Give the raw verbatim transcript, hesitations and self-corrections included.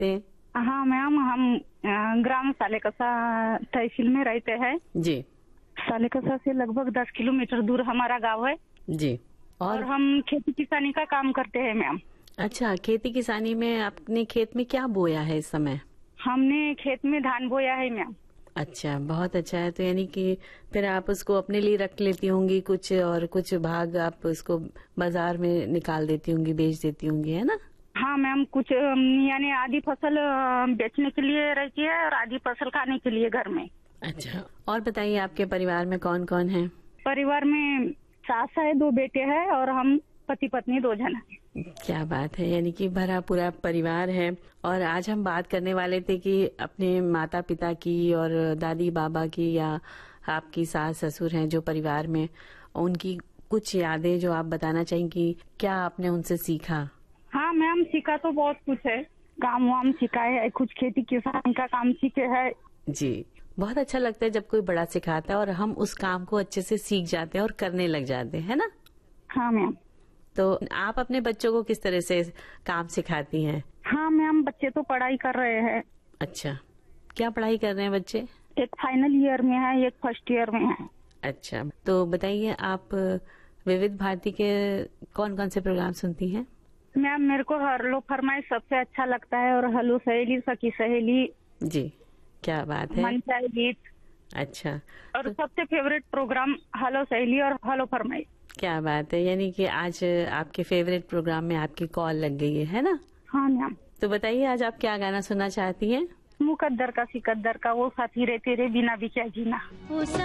हैं? हाँ मैम, हम अ, ग्राम सालेकसा तहसील में रहते हैं। जी सालेकसा से लगभग दस किलोमीटर दूर हमारा गांव है। जी। और, और, और हम खेती किसानी का काम करते हैं मैम। अच्छा, खेती किसानी में आपने खेत में क्या बोया है इस समय? हमने खेत में धान बोया है मैम। अच्छा, बहुत अच्छा है। तो यानी कि फिर आप उसको अपने लिए रख लेती होंगी कुछ, और कुछ भाग आप उसको बाजार में निकाल देती होंगी, बेच देती होंगी, है ना? हाँ मैम, कुछ अम, यानी आधी फसल अ, बेचने के लिए रहती है और आधी फसल खाने के लिए घर में। अच्छा, और बताइए आपके परिवार में कौन कौन है? परिवार में सास है, दो बेटे हैं और हम पति पत्नी दो जन हैं। क्या बात है, यानी कि भरा पूरा परिवार है। और आज हम बात करने वाले थे कि अपने माता पिता की और दादी बाबा की, या आपकी सास ससुर हैं जो परिवार में, उनकी कुछ यादें जो आप बताना चाहेंगी, क्या आपने उनसे सीखा? हाँ मैम, सीखा तो बहुत कुछ है। काम वाम सिखाए है, कुछ खेती किसानी का काम सीखे है। जी, बहुत अच्छा लगता है जब कोई बड़ा सिखाता है और हम उस काम को अच्छे से सीख जाते हैं और करने लग जाते हैं, है ना? हाँ मैम। तो आप अपने बच्चों को किस तरह से काम सिखाती हैं? हाँ मैम, बच्चे तो पढ़ाई कर रहे हैं। अच्छा, क्या पढ़ाई कर रहे हैं बच्चे? एक फाइनल ईयर में है, एक फर्स्ट ईयर में है। अच्छा, तो बताइए आप विविध भारती के कौन कौन से प्रोग्राम सुनती हैं? मैम, मेरे को हलो फरमाइश सबसे अच्छा लगता है, और हलो सहेली सखी सहेली। जी, क्या बात है। मन चाहे गीत। अच्छा, और तो सबसे फेवरेट प्रोग्राम हलो सहेली और हलो फरमाइश। क्या बात है, यानी कि आज आपके फेवरेट प्रोग्राम में आपकी कॉल लग गई है है ना? हाँ मैम। तो बताइए आज आप क्या गाना सुनना चाहती हैं? मुकद्दर का सिकद्दर का वो साथी रे तेरे बिना भी क्या जीना।